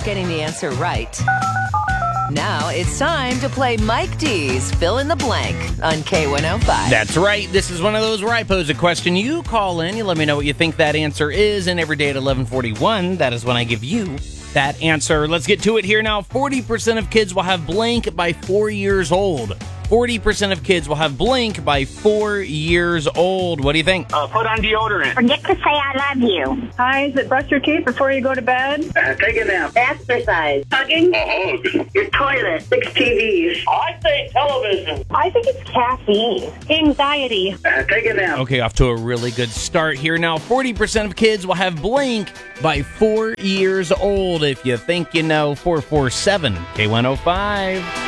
getting the answer right. Now it's time to play Mike D's Fill in the Blank on K105. That's right. This is one of those where I pose a question. You call in, you let me know what you think that answer is, and every day at 11:41, that is when I give you that answer. Let's get to it here now. 40% of kids will have blank by 4 years old. 40% of kids will have blank by 4 years old. What do you think? Put on deodorant. Forget to say I love you. Hi, is it brush your teeth before you go to bed? Take a nap. Exercise. Hugging. A hug. Your toilet. 6 TVs. I say television. I think it's caffeine. Anxiety. Take a nap. Okay, off to a really good start here now. 40% of kids will have blank by 4 years old. If you think you know, 447 K105.